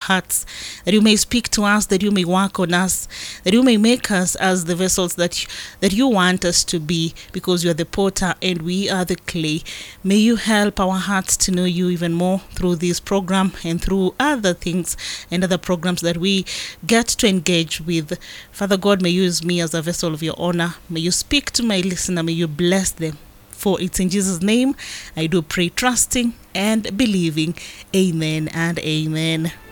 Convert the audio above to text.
hearts, that you may speak to us, that you may work on us, that you may make us as the vessels that you want us to be, because you are the potter and we are the clay. May you help our hearts to know you even more through this program and through other things and other programs that we get to engage with. Father God, may you use me as a vessel of your honor. May you speak to my listener. May you bless them. For it's in Jesus' name I do pray, trusting and believing. Amen and amen.